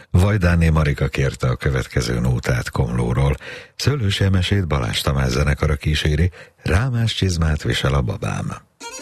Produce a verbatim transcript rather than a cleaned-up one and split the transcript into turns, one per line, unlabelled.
Vajdáné Marika kérte a következő nótát Komlóról. Szőlősi Emesét Balázs Tamás zenekara kíséri, Rámás csizmát visel a babám.